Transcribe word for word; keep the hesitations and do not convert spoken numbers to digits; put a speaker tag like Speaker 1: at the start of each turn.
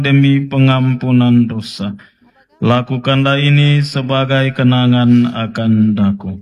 Speaker 1: demi pengampunan dosa. Lakukanlah ini sebagai kenangan akan daku.